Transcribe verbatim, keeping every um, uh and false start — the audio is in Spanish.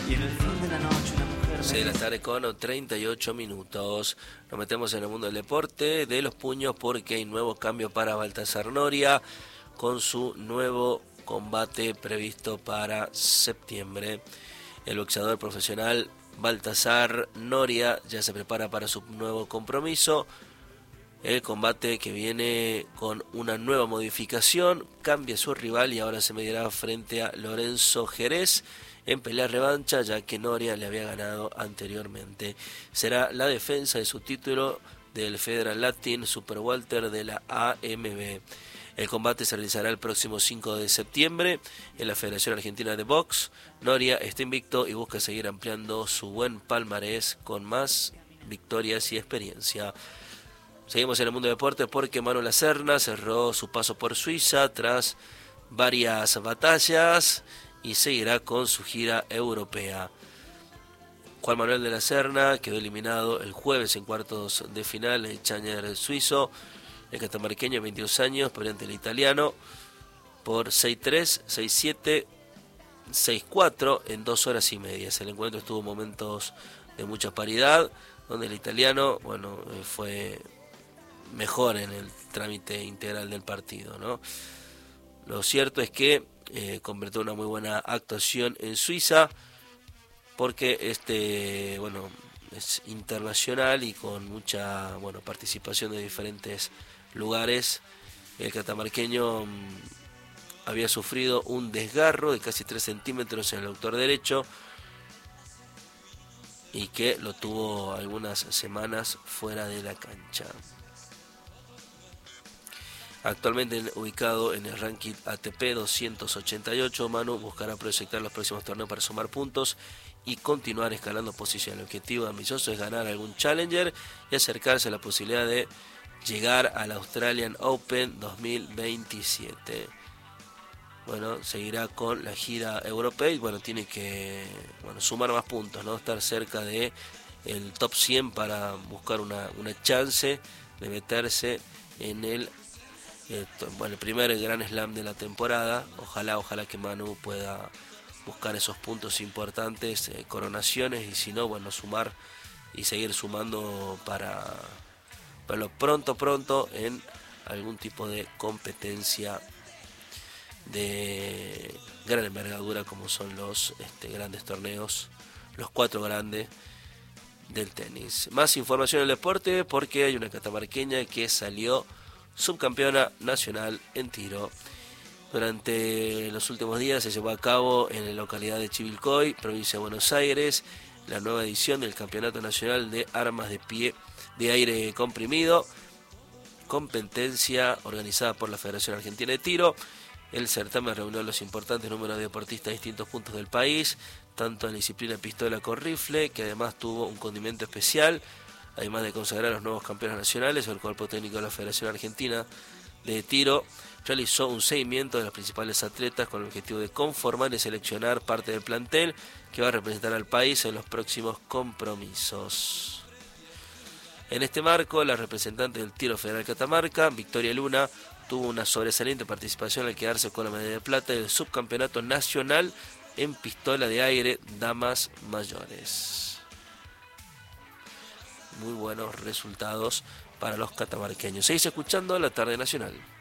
Y en el fin de la noche una mujer seis de la tarde con treinta y ocho minutos. Nos metemos en el mundo del deporte de los puños porque hay nuevo cambio para Baltasar Noria con su nuevo combate previsto para septiembre. El boxeador profesional Baltasar Noria ya se prepara para su nuevo compromiso. El combate que viene con una nueva modificación, cambia su rival y ahora se medirá frente a Lorenzo Jerez en pelea revancha, ya que Noria le había ganado anteriormente. Será la defensa de su título del Federal Latin Super Welter de la A M B. El combate se realizará el próximo cinco de septiembre en la Federación Argentina de Box. Noria está invicto y busca seguir ampliando su buen palmarés con más victorias y experiencia. Seguimos en el mundo del deporte porque Manu Lacerna cerró su paso por Suiza tras varias batallas y seguirá con su gira europea. Juan Manuel de la Serna quedó eliminado el jueves en cuartos de final en el Challenger suizo. El catamarqueño de veintidós años, frente al italiano, por seis tres, seis siete, seis cuatro en dos horas y media. El encuentro estuvo momentos de mucha paridad, donde el italiano, bueno, fue mejor en el trámite integral del partido, ¿no? Lo cierto es que eh, completó una muy buena actuación en Suiza, porque este, bueno, es internacional y con mucha, bueno, participación de diferentes lugares. El catamarqueño mmm, había sufrido un desgarro de casi tres centímetros en el aductor derecho y que lo tuvo algunas semanas fuera de la cancha. Actualmente ubicado en el ranking A T P doscientos ochenta y ocho, Manu buscará proyectar los próximos torneos para sumar puntos y continuar escalando posiciones. El objetivo ambicioso es ganar algún Challenger y acercarse a la posibilidad de llegar al Australian Open dos mil veintisiete. Bueno, seguirá con la gira europea y bueno, tiene que bueno, sumar más puntos, ¿no? Estar cerca de el top cien para buscar una, una chance de meterse en el Bueno, el primer Grand Slam de la temporada. Ojalá, ojalá que Manu pueda buscar esos puntos importantes, eh, coronaciones, y si no, bueno, sumar y seguir sumando para, para lo pronto, pronto en algún tipo de competencia de gran envergadura como son los este, grandes torneos, los cuatro grandes del tenis. Más información del deporte porque hay una catamarqueña que salió subcampeona nacional en tiro. Durante los últimos días se llevó a cabo en la localidad de Chivilcoy, provincia de Buenos Aires, la nueva edición del Campeonato Nacional de Armas de Pie de Aire Comprimido, competencia organizada por la Federación Argentina de Tiro. El certamen reunió a los importantes números de deportistas de distintos puntos del país, tanto en la disciplina pistola con rifle, que además tuvo un condimento especial. Además de consagrar a los nuevos campeones nacionales, el cuerpo técnico de la Federación Argentina de Tiro realizó un seguimiento de los principales atletas con el objetivo de conformar y seleccionar parte del plantel que va a representar al país en los próximos compromisos. En este marco, la representante del Tiro Federal Catamarca, Victoria Luna, tuvo una sobresaliente participación al quedarse con la medalla de plata del subcampeonato nacional en pistola de aire damas mayores. Muy buenos resultados para los catamarqueños. Seguís escuchando La Tarde Nacional.